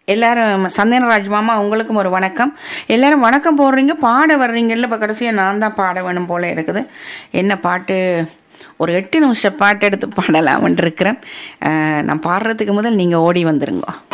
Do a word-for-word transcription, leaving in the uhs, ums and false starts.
எல்லாரும் சந்தனராஜ் மாமா உங்களுக்கும் ஒரு வணக்கம். எல்லாரும் வணக்கம் போடுறீங்க, பாட வர்றீங்கல்ல. இப்போ கடைசியாக நான் தான் பாட வேணும் போல இருக்குது. என்ன பாட்டு? ஒரு எட்டு நிமிஷம் பாட்டு எடுத்து பாடலாம்னு இருக்கிறேன். அஹ், நான் பாடுறதுக்கு முதல் நீங்கள் ஓடி வந்துருங்க.